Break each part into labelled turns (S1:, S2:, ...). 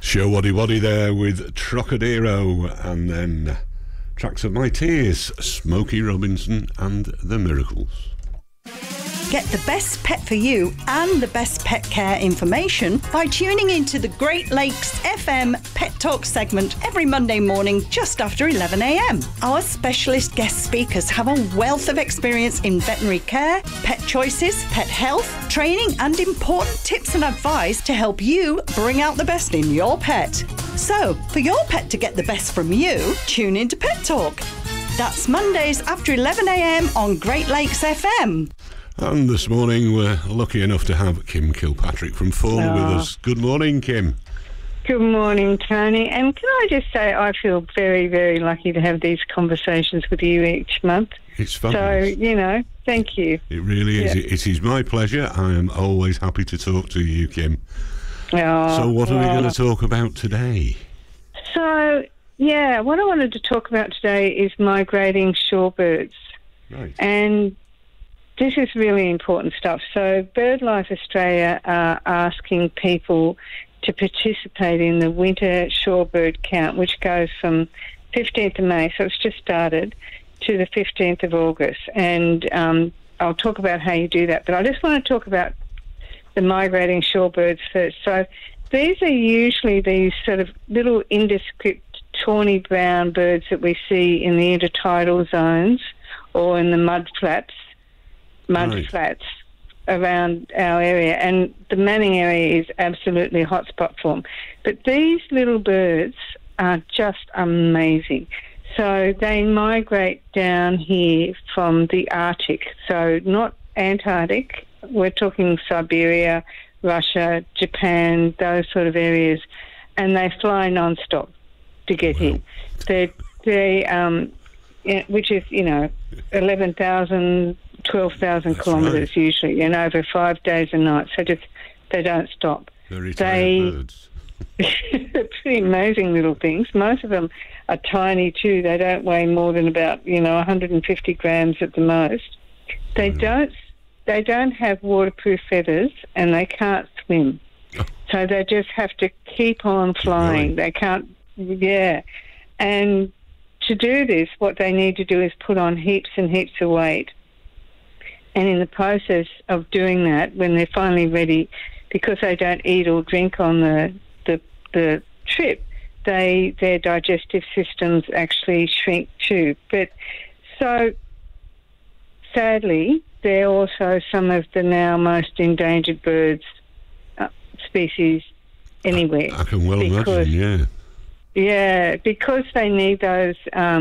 S1: Show Waddy Waddy there with Trocadero, and then Tracks of My Tears, Smokey Robinson and The Miracles.
S2: Get the best pet for you and the best pet care information by tuning into the Great Lakes FM Pet Talk segment every Monday morning just after 11 a.m. Our specialist guest speakers have a wealth of experience in veterinary care, pet choices, pet health, training and important tips and advice to help you bring out the best in your pet. So, for your pet to get the best from you, tune into Pet Talk. That's Mondays after 11 a.m. on Great Lakes FM.
S1: And this morning we're lucky enough to have Kim Kilpatrick from Fawn with us. Good morning, Kim.
S3: Good morning, Tony. And can I just say I feel very, very lucky to have these conversations with you each month.
S1: It's fabulous.
S3: So, thank you.
S1: It really is. Yeah. It is my pleasure. I am always happy to talk to you, Kim. So what are we going to talk about today?
S3: So, what I wanted to talk about today is migrating shorebirds.
S1: Right.
S3: And this is really important stuff. So BirdLife Australia are asking people to participate in the winter shorebird count, which goes from 15th of May, so it's just started, to the 15th of August. And I'll talk about how you do that. But I just want to talk about the migrating shorebirds first. So these are usually these sort of little indescript tawny brown birds that we see in the intertidal zones or in the mud flats around our area, and the Manning area is absolutely a hotspot for them. But these little birds are just amazing. So they migrate down here from the Arctic, so not Antarctic. We're talking Siberia, Russia, Japan, those sort of areas, and they fly non-stop to get here. Which is 11,000. 12,000 kilometres usually, and over 5 days and nights. So they don't stop.
S1: Very tired birds.
S3: They're pretty amazing little things. Most of them are tiny too. They don't weigh more than about 150 grams at the most. They don't have waterproof feathers, and they can't swim. Oh. So they just have to keep on flying. They can't. And to do this, what they need to do is put on heaps and heaps of weight. And in the process of doing that, when they're finally ready, because they don't eat or drink on the trip, their digestive systems actually shrink too. But so sadly, they're also some of the now most endangered birds species anywhere.
S1: I can well imagine,
S3: Yeah, because they need those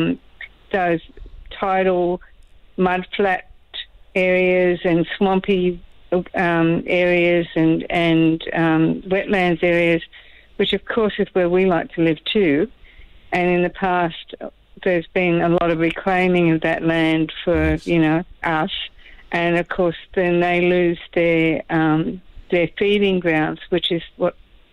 S3: tidal mudflat areas and swampy areas and wetlands areas, which of course is where we like to live too. And in the past, there's been a lot of reclaiming of that land for us, and of course then they lose their feeding grounds, which is what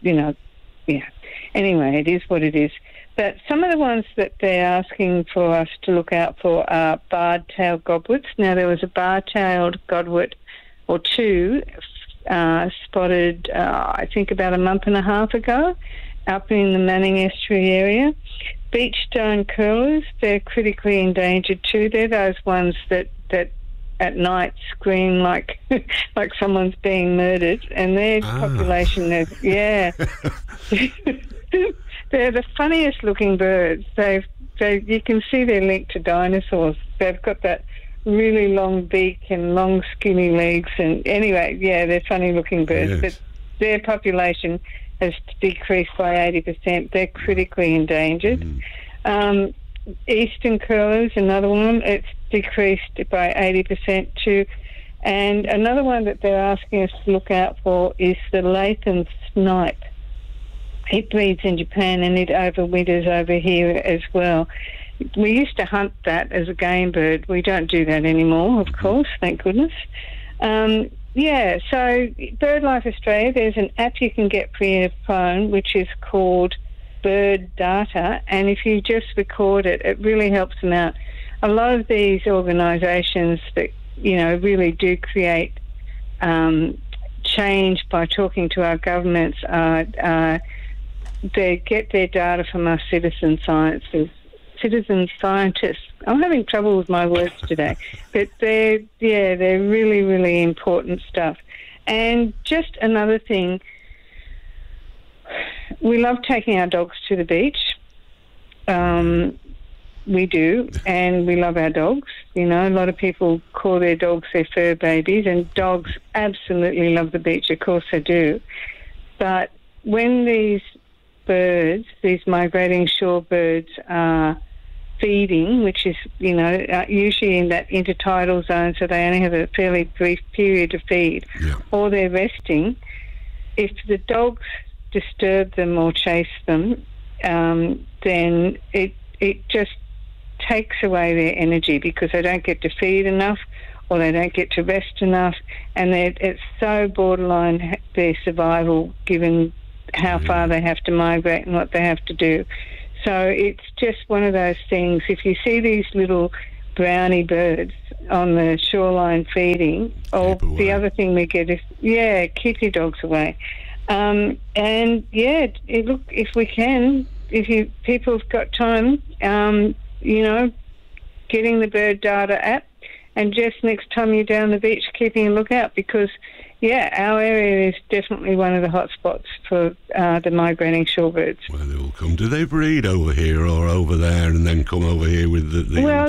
S3: Anyway, it is what it is. But some of the ones that they're asking for us to look out for are barred-tailed godwits. Now, there was a barred-tailed godwit or two spotted, I think, about a month and a half ago up in the Manning Estuary area. Beachstone curlers, they're critically endangered too. They're those ones that at night scream like like someone's being murdered, and their population is they're the funniest looking birds. You can see they're linked to dinosaurs. They've got that really long beak and long skinny legs, and anyway, they're funny looking birds. Yes. But their population has decreased by 80%. They're critically endangered. Eastern curlers, another one, it's decreased by 80% too. And another one that they're asking us to look out for is the Latham snipe. It breeds in Japan and it overwinters over here as well. We used to hunt that as a game bird. We don't do that anymore, of course, thank goodness. So BirdLife Australia, there's an app you can get for your phone which is called Bird Data, and if you just record it, it really helps them out. A lot of these organisations that, really do create change by talking to our governments are they get their data from us citizen scientists. I'm having trouble with my words today, but they're really, really important stuff. And just another thing, we love taking our dogs to the beach. We do, and we love our dogs. You know, a lot of people call their dogs their fur babies, and dogs absolutely love the beach. Of course they do. But when these birds, these migrating shorebirds, are feeding, which is, you know, usually in that intertidal zone, so they only have a fairly brief period to feed, or they're resting, if the dogs disturb them or chase them, then it just takes away their energy because they don't get to feed enough or they don't get to rest enough, and it's so borderline their survival given how far they have to migrate and what they have to do. So it's just one of those things. If you see these little brownie birds on the shoreline feeding, or the other thing we get is, keep your dogs away. Look, if we can, people have got time, you know, getting the bird data app, and just next time you're down the beach, keeping a lookout, because our area is definitely one of the hot spots for the migrating shorebirds.
S1: Where they all come. Do they breed over here or over there and then come over here with the
S3: well,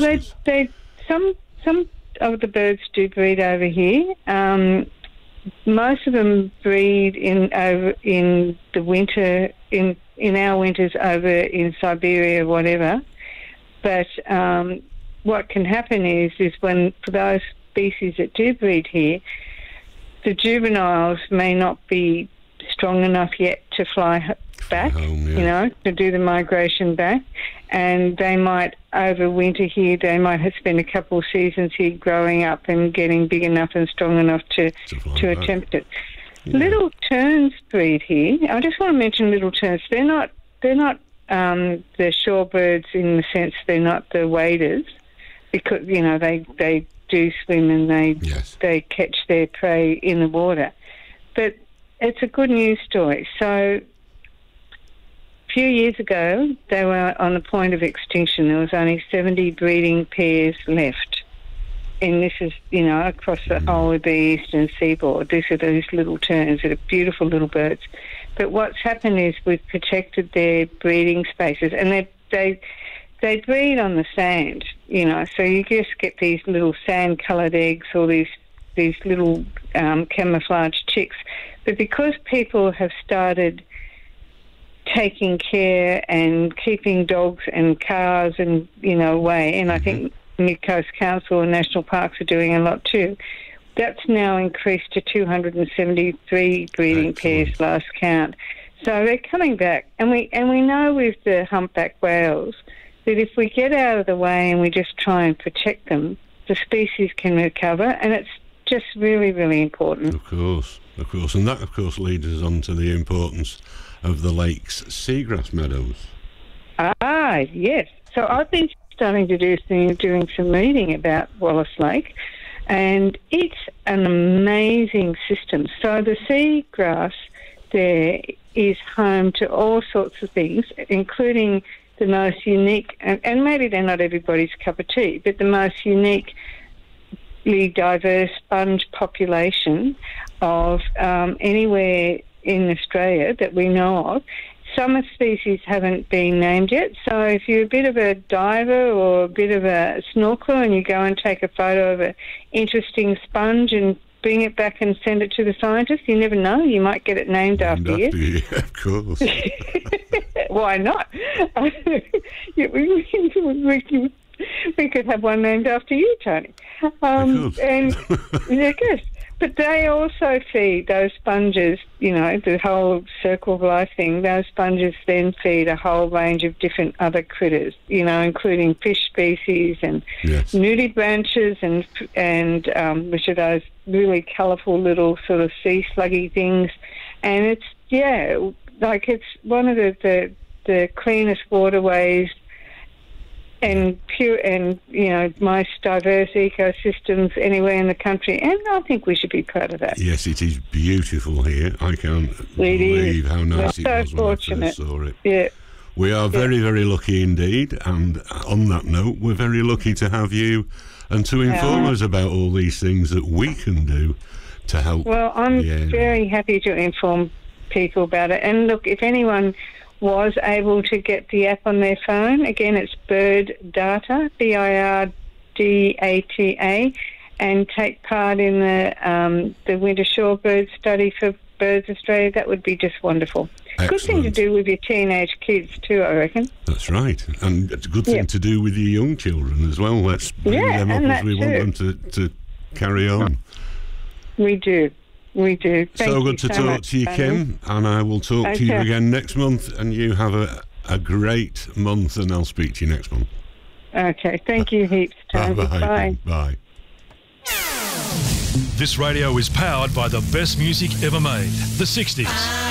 S3: some of the birds do breed over here. Most of them breed in the winter, in our winters over in Siberia, whatever. But what can happen is when, for those species that do breed here, the juveniles may not be strong enough yet to fly back, you know, to do the migration back, and they might overwinter here. They might have spent a couple of seasons here growing up and getting big enough and strong enough to attempt it. Yeah. Little terns breed here. I just want to mention little terns. They're not the shorebirds in the sense they're not the waders, because, you know, they do swim and they catch their prey in the water. But it's a good news story. So a few years ago, they were on the point of extinction. There was only 70 breeding pairs left. And this is, you know, across the whole of the eastern seaboard. These are those little terns that are beautiful little birds. But what's happened is we've protected their breeding spaces, and they breed on the sand, you know, so you just get these little sand-coloured eggs or these little camouflage chicks. But because people have started taking care and keeping dogs and cars and, you know, away, and I think Mid-Coast Council and National Parks are doing a lot too, that's now increased to 273 breeding pairs last count. So they're coming back. And we know with the humpback whales that if we get out of the way and we just try and protect them, the species can recover, and it's just really, really important.
S1: Of course. And that, of course, leads us on to the importance of the lake's seagrass meadows.
S3: Ah, yes. So I've been starting to doing some reading about Wallace Lake, and it's an amazing system. So the seagrass there is home to all sorts of things, including the most unique, and maybe they're not everybody's cup of tea, but the most uniquely diverse sponge population of anywhere in Australia that we know of. Some species haven't been named yet, so if you're a bit of a diver or a bit of a snorkeler and you go and take a photo of an interesting sponge and bring it back and send it to the scientists, you never know, you might get it named after you.
S1: Yeah, of course.
S3: Why not? We could have one named after you, Tony. And yeah, good. But they also feed those sponges, you know, the whole circle of life thing. Those sponges then feed a whole range of different other critters, you know, including fish species and nudibranchs and which are those really colourful little sort of sea sluggy things. And it's, it's one of the cleanest waterways and pure and, most diverse ecosystems anywhere in the country. And I think we should be proud of that.
S1: Yes, it is beautiful here. I can't believe how nice it was when I first saw it.
S3: Yeah.
S1: We are very, very lucky indeed. And on that note, we're very lucky to have you and to inform us about all these things that we can do to help.
S3: Well, I'm very happy to inform people about it. And look, if anyone was able to get the app on their phone, again, it's Bird Data, BIRDATA, and take part in the Winter Shorebird study for Birds Australia, that would be just wonderful.
S1: Excellent.
S3: Good thing to do with your teenage kids too, I reckon.
S1: That's right. And it's a good thing to do with your young children as well. Let's bring them up as we want them to carry on.
S3: We do. We do. Thank
S1: so
S3: you
S1: good to
S3: so
S1: talk
S3: much,
S1: to you,
S3: Tony.
S1: Kim, and I will talk to you again next month, and you have a great month, and I'll speak to you next month.
S3: Okay. Thank you heaps, Tony.
S1: Bye. Bye.
S4: This radio is powered by the best music ever made, the 60s.